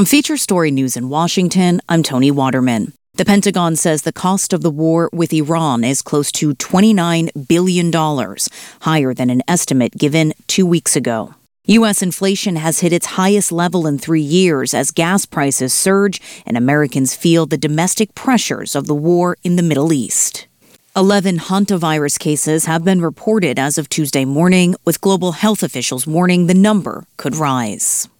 From Feature Story News in Washington, I'm Tony Waterman. The Pentagon says the cost of the war with Iran is close to $29 billion, higher than an estimate given 2 weeks ago. U.S. inflation has hit its highest level in 3 years as gas prices surge and Americans feel the domestic pressures of the war in the Middle East. 11 hantavirus cases have been reported as of Tuesday morning, with global health officials warning the number could rise.